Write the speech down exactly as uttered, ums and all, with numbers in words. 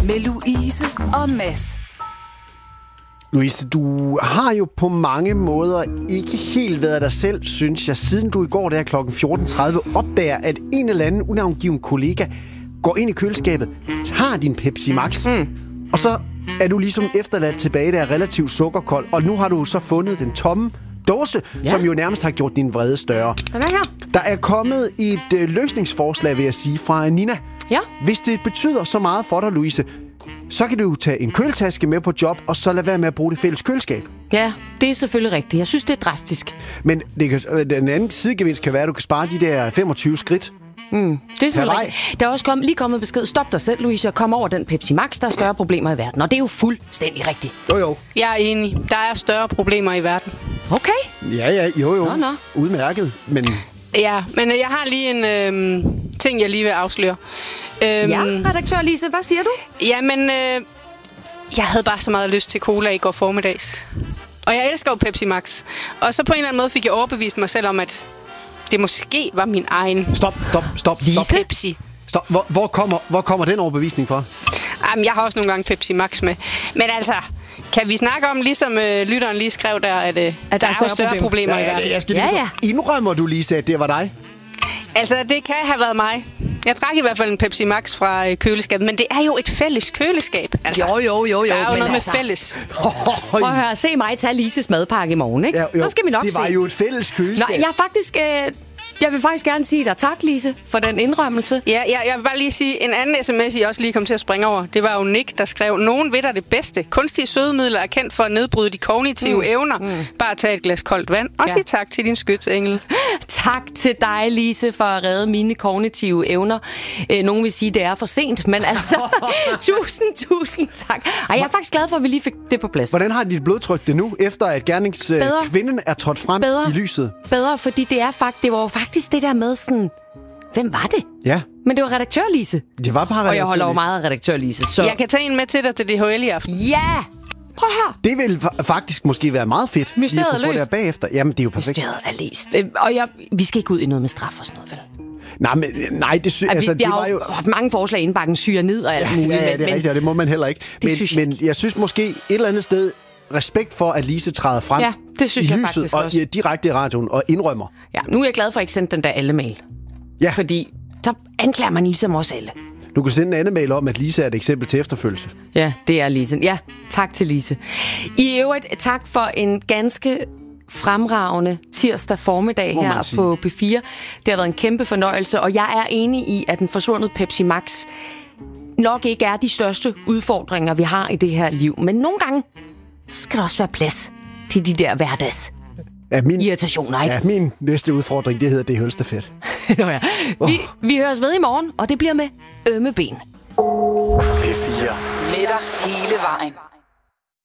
med Louise og Mads. Louise, du har jo på mange måder ikke helt været dig selv, synes jeg, siden du i går der klokken fjorten tredive opdager, at en eller anden unavngiven kollega går ind i køleskabet, tager din Pepsi Max, mm. og så er du ligesom efterladt tilbage, der er relativt sukkerkold, og nu har du så fundet den tomme dåse, ja. som jo nærmest har gjort din vrede større. Den er her. Der er kommet et øh, løsningsforslag, vil jeg sige, fra Nina. Ja. Hvis det betyder så meget for dig, Louise, så kan du tage en køletaske med på job, og så lade være med at bruge det fælles køleskab. Ja, det er selvfølgelig rigtigt. Jeg synes, det er drastisk. Men det kan, den anden sidegevinst kan være, at du kan spare de der femogtyve skridt. Mm, det er selvfølgelig rigtigt. Der er også kommet, lige kommet besked. Stop dig selv, Louise, og kom over den Pepsi Max. Der er større problemer i verden, og det er jo fuldstændig rigtigt. Jo, jo. Jeg er enig. Der er større problemer i verden. Okay. Ja, ja, jo, jo. Nå, nå. Udmærket, men... Ja, men jeg har lige en øh, ting, jeg lige vil afsløre. Øhm, ja, redaktør Lise, hvad siger du? Jamen, øh, jeg havde bare så meget lyst til cola i går formiddags. Og jeg elsker jo Pepsi Max. Og så på en eller anden måde fik jeg overbevist mig selv om, at det måske var min egen... Stop, stop, stop, stop. Pepsi. Stop. Hvor, hvor, kommer, hvor kommer den overbevisning fra? Jamen, jeg har også nogle gange Pepsi Max med. Men altså, kan vi snakke om, ligesom øh, lytteren lige skrev der, at, øh, at der er større, større problemer, problemer ja, i verden? Jeg skal ja, lige ja. Indrømmer du, Lise, at det var dig? Altså, det kan have været mig. Jeg drak i hvert fald en Pepsi Max fra øh, køleskabet, men det er jo et fælles køleskab. Altså, jo, jo, jo, jo. Der er jo noget altså, med fælles. Prøv at høre, se mig tage Lises madpakke i morgen, ikke? Ja, jo, så skal vi nok det var se. jo et fælles køleskab. Nå, jeg er faktisk... Øh, Jeg vil faktisk gerne sige dig tak, Lise, for den indrømmelse. Ja, jeg, jeg vil bare lige sige, en anden sms, I også lige kom til at springe over. Det var jo Nick, der skrev, nogen ved der det bedste. Kunstige sødemidler er kendt for at nedbryde de kognitive mm. evner. Mm. Bare tag et glas koldt vand og ja. sig tak til din skytsengel. Tak til dig, Lise, for at redde mine kognitive evner. Øh, nogen vil sige, det er for sent, men altså, tusind, tusind tak. Og jeg er faktisk glad for, at vi lige fik det på plads. Hvordan har dit blodtryk det nu, efter at gerningskvinden er trådt frem Bedre. i lyset? Bedre, fordi det, er fakt, det var jo faktisk det der med sådan... Hvem var det? Ja. Men det var redaktør Lise. Det var bare redaktør. Og jeg holder jo meget af redaktør Lise. Så... Jeg kan tage en med til dig til D H L i aften. Ja! Prøv at høre. Det vil fa- faktisk måske være meget fedt. Mysteriet lige at kunne er få løst. det bagefter. Jamen, det er jo perfekt. Mysteriet er læst. Øh, Og jeg, vi skal ikke ud i noget med straf og sådan noget, vel? Nej, men, nej, det, sy- Altså, altså, vi, vi det har var jo jo... haft mange forslag indbakken, syre ned og alt muligt. Ja, ja, det er men, rigtigt, og det må man heller ikke. Det Men, synes jeg men jeg synes måske et eller andet sted, respekt for, at Lise træder frem Ja, det synes i jeg lyset faktisk og også. i- direkte i radioen og indrømmer. Ja, nu er jeg glad for, at jeg ikke sendte den der alle-mail. Ja, Fordi så anklager man ligesom os alle. du kan sende en anden mail om, at Lise er et eksempel til efterfølgelse. Ja, det er Lise. Ja, tak til Lise. I øvrigt, tak for en ganske fremragende tirsdag formiddag Må man her sige. på P fire. Det har været en kæmpe fornøjelse, og jeg er enig i, at den forsvundne Pepsi Max nok ikke er de største udfordringer, vi har i det her liv. Men nogle gange skal der også være plads til de der hverdags Ja, min, irritationer, ikke? ja, min næste udfordring, det hedder det hølstafet. Nå ja. Vi, vi høres ved i morgen, og det bliver med ømme ben. P fire. Med dig hele vejen.